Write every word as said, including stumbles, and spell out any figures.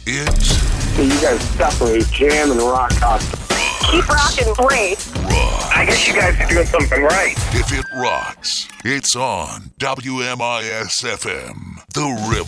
It's You guys definitely jam and rock out. Keep rocking great. rock. I guess you guys are doing something right. If it rocks, it's on W M I S F M, The River.